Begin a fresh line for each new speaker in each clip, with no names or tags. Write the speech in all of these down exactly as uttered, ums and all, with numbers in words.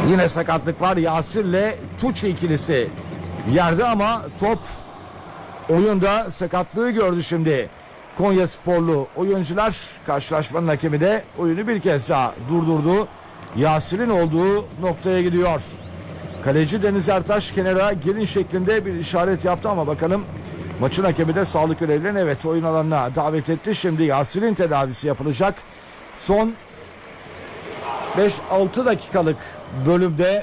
Yine sakatlık var. Yasir'le Tuçi ikilisi yerde ama top oyunda sakatlığı gördü şimdi. Konyasporlu oyuncular, karşılaşmanın hakemi de oyunu bir kez daha durdurdu. Yasir'in olduğu noktaya gidiyor. Kaleci Deniz Ertaş kenara gelin şeklinde bir işaret yaptı ama bakalım maçın hakemi de sağlık görevlilerini evet oyun alanına davet etti. Şimdi Yasir'in tedavisi yapılacak. Son beş altı dakikalık bölümde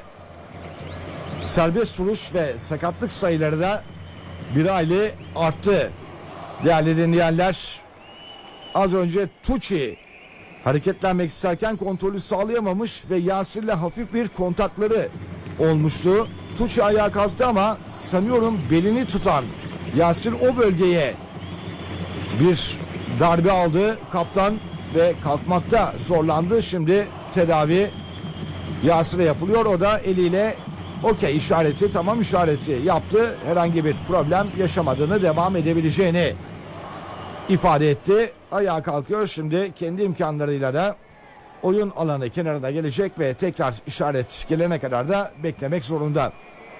serbest vuruş ve sakatlık sayıları da bir hayli arttı. Değerli dinleyenler, az önce Tuçi hareketlenmek isterken kontrolü sağlayamamış ve Yasir'le hafif bir kontakları olmuştu. Tuçi ayağa kalktı ama sanıyorum belini tutan Yasir o bölgeye bir darbe aldı kaptan ve kalkmakta zorlandı. Şimdi tedavi Yasir'e yapılıyor. O da eliyle okey işareti, tamam işareti yaptı. Herhangi bir problem yaşamadığını, devam edebileceğini ifade etti. Ayağa kalkıyor. Şimdi kendi imkanlarıyla da oyun alanı kenarına gelecek ve tekrar işaret gelene kadar da beklemek zorunda.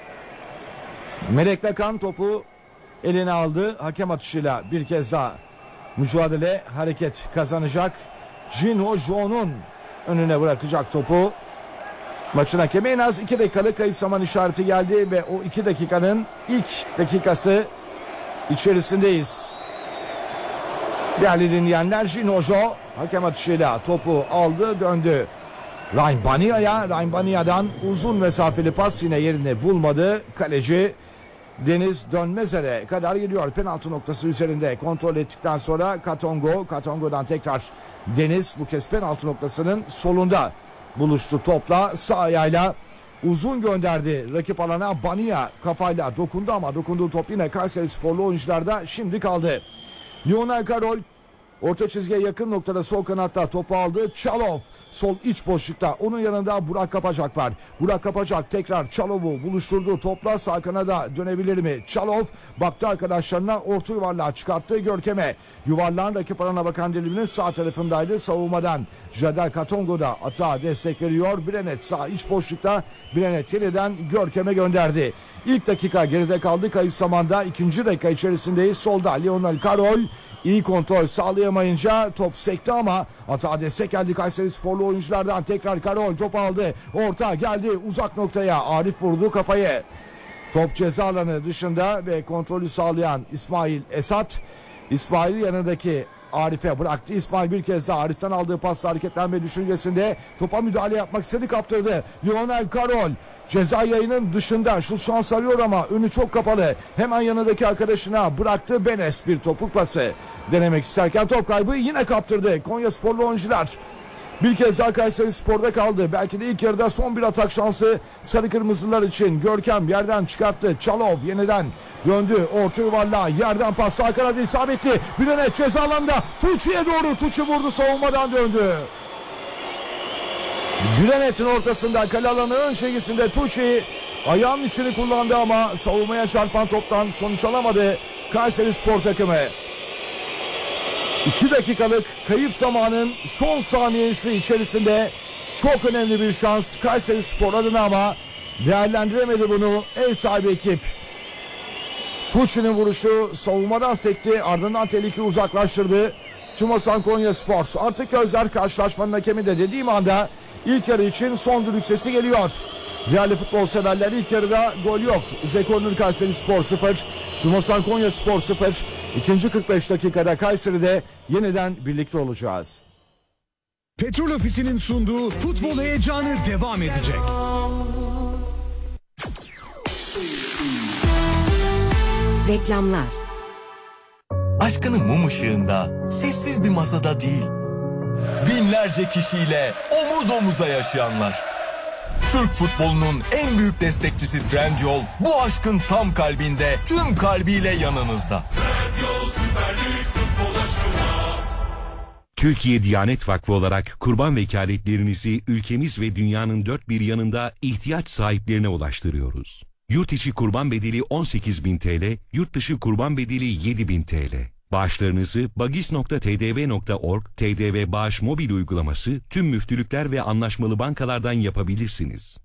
Melek Takan topu eline aldı. Hakem atışıyla bir kez daha mücadele, hareket kazanacak. Jinho Jo'nun önüne bırakacak topu. Maçın hakemi en az iki dakikalık kayıp zaman işareti geldi ve o iki dakikanın ilk dakikası içerisindeyiz. Değerli dinleyenler, Jinho Jo hakem atışıyla topu aldı, döndü Ryan Bania'ya. Ryan Bania'dan uzun mesafeli pas yine yerini bulmadı. Kaleci Deniz Dönmezer'e kadar gidiyor. Penaltı noktası üzerinde kontrol ettikten sonra Katongo. Katongo'dan tekrar Deniz, bu kez penaltı noktasının solunda buluştu topla. Sağ ayağıyla uzun gönderdi rakip alana. Bania kafayla dokundu ama dokunduğu top yine Kayserisporlu oyuncularda şimdi kaldı. Lionel Karol orta çizgiye yakın noktada sol kanatta topu aldı. Çalov sol iç boşlukta. Onun yanında Burak Kapacak var. Burak Kapacak tekrar Çalov'u buluşturdu. Topla sağ kanada dönebilir mi? Çalov baktı arkadaşlarına, orta yuvarlağı çıkarttı Görkem'e. Yuvarlağın rakip alana bakan diliminin sağ tarafındaydı. Savunmadan Jadel Katongo da atağa destek veriyor. Brenet sağ iç boşlukta. Brenet yeniden Görkem'e gönderdi. İlk dakika geride kaldı. Kayıp zamanda ikinci dakika içerisindeyiz. Solda Lionel Karol iyi kontrol sağlayamayınca top sekti ama atağa destek geldi Kayserisporlu oyunculardan. Tekrar Karol top aldı. Orta geldi uzak noktaya. Arif vurdu kafayı. Top ceza alanı dışında ve kontrolü sağlayan İsmail Esat. İsmail yanındaki Arif'e bıraktı. İsmail bir kez daha Arif'ten aldığı pasla hareketlenme düşüncesinde topa müdahale yapmak istedi, kaptırdı. Lionel Karol ceza yayının dışında şu şans arıyor ama önü çok kapalı. Hemen yanındaki arkadaşına bıraktı. Benes bir topuk pası denemek isterken top kaybı yine kaptırdı. Konyasporlu oyuncular bir kez daha Kayserispor'da kaldı. Belki de ilk yarıda son bir atak şansı sarı kırmızılar için. Görkem yerden çıkarttı. Çalov yeniden döndü. Orta yuvarlağı yerden pas sağ kanadı isabetli. Brenet ceza alanında. Tuçi'ye doğru. Tuçi vurdu, savunmadan döndü. Brenet'in ortasında kale alanı ön çizgisinde Tuçi ayağının içini kullandı ama savunmaya çarpan toptan sonuç alamadı Kayserispor takımı. iki dakikalık kayıp zamanın son saniyesi içerisinde çok önemli bir şans Kayserispor adına ama değerlendiremedi bunu ev sahibi ekip. Tuçi'nin vuruşu savunmadan sekti, ardından tehlikeyi uzaklaştırdı. Tumosan Konyaspor. Artık gözler karşılaşmanın hakemi de dediğim anda ilk yarı için son düdük sesi geliyor. Değerli futbol severler, ilk yarıda gol yok. Zekonur Kayserispor sıfır, Tumosan Konyaspor sıfır. İkinci kırk beş dakikada Kayseri'de yeniden birlikte olacağız.
Petrol Ofisi'nin sunduğu futbol heyecanı devam edecek.
Reklamlar.
Aşkını mum ışığında, sessiz bir masada değil, binlerce kişiyle omuz omuza yaşayanlar. Türk futbolunun en büyük destekçisi Trendyol, bu aşkın tam kalbinde, tüm kalbiyle yanınızda. Trendyol Süper Lig futbol aşkına.
Türkiye Diyanet Vakfı olarak kurban vekaletlerinizi ülkemiz ve dünyanın dört bir yanında ihtiyaç sahiplerine ulaştırıyoruz. Yurt içi kurban bedeli on sekiz bin T L, yurt dışı kurban bedeli yedi bin T L. Bağışlarınızı bagis nokta t d v nokta org, T D V Bağış mobil uygulaması, tüm müftülükler ve anlaşmalı bankalardan yapabilirsiniz.